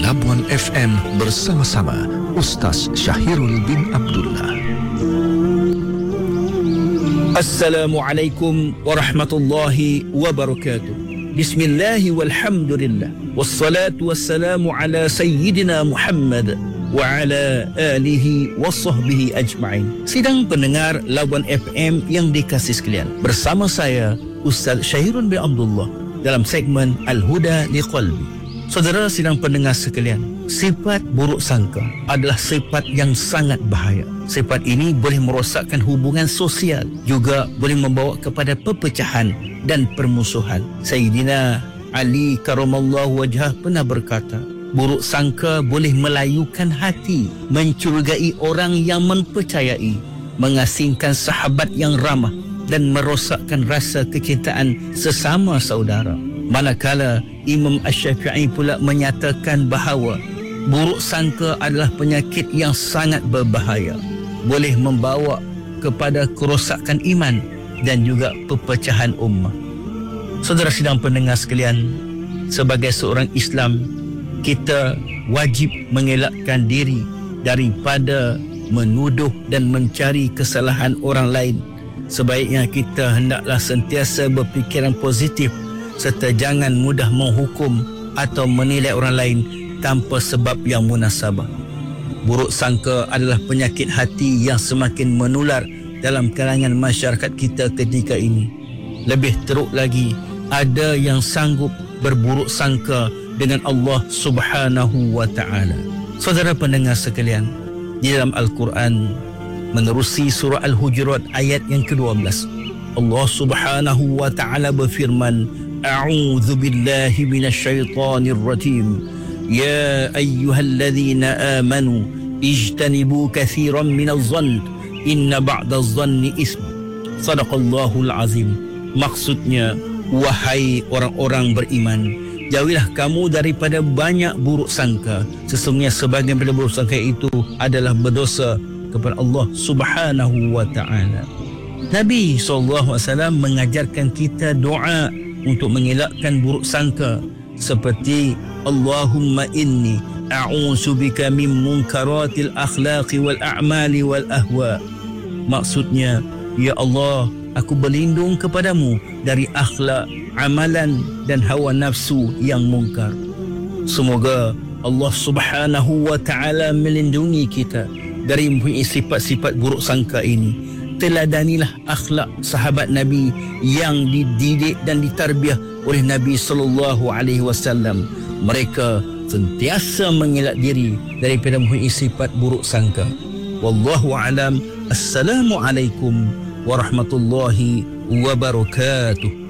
Labuan FM bersama-sama Ustaz Syahirul bin Abdullah. Assalamualaikum warahmatullahi wabarakatuh. Bismillahi walhamdulillah. Wassalatu wassalamu ala sayyidina Muhammad wa ala alihi wa sahbihi ajma'in. Sidang pendengar Labuan FM yang dikasih sekalian, bersama saya Ustaz Syahirul bin Abdullah dalam segmen Al-Huda Liqalbi. Saudara sidang pendengar sekalian, sifat buruk sangka adalah sifat yang sangat bahaya. Sifat ini boleh merosakkan hubungan sosial, juga boleh membawa kepada perpecahan dan permusuhan. Sayyidina Ali karamallahu wajhah pernah berkata, buruk sangka boleh melayukan hati, mencurigai orang yang mempercayai, mengasingkan sahabat yang ramah dan merosakkan rasa kecintaan sesama saudara. Manakala Imam Asy-Syafi'i pula menyatakan bahawa buruk sangka adalah penyakit yang sangat berbahaya, boleh membawa kepada kerosakan iman dan juga perpecahan ummah. Saudara sidang pendengar sekalian, sebagai seorang Islam, kita wajib mengelakkan diri daripada menuduh dan mencari kesalahan orang lain. Sebaiknya kita hendaklah sentiasa berfikiran positif serta jangan mudah menghukum atau menilai orang lain tanpa sebab yang munasabah. Buruk sangka adalah penyakit hati yang semakin menular dalam kalangan masyarakat kita ketika ini. Lebih teruk lagi, ada yang sanggup berburuk sangka dengan Allah Subhanahu wa ta'ala. Saudara pendengar sekalian, di dalam Al-Quran menerusi surah Al-Hujurat ayat yang ke-12, Allah Subhanahu wa ta'ala berfirman, A'udzu billahi minasyaitonir rajim. Ya ayyuhalladzina amanu ijtanibu katsiran minadh-dhann inna ba'dadh-dhanni ism. Shadaqallahul azim. Maksudnya, wahai orang-orang beriman, jauhilah kamu daripada banyak buruk sangka. Sesungguhnya sebahagian daripada buruk sangka itu adalah berdosa kepada Allah Subhanahu wa ta'ala. Nabi SAW mengajarkan kita doa untuk mengelakkan buruk sangka, seperti Allahumma inni a'udzubika min munkaratil akhlaqi wal a'mali wal ahwa. Maksudnya, ya Allah, aku berlindung kepadamu dari akhlak, amalan dan hawa nafsu yang mungkar. Semoga Allah Subhanahu wa ta'ala melindungi kita dari mempunyai sifat-sifat buruk sangka ini. Teladanilah akhlak sahabat Nabi yang dididik dan ditarbiah oleh Nabi SAW. Mereka sentiasa mengelak diri daripada mempunyai sifat buruk sangka. Wallahu a'lam. Assalamualaikum warahmatullahi wabarakatuh.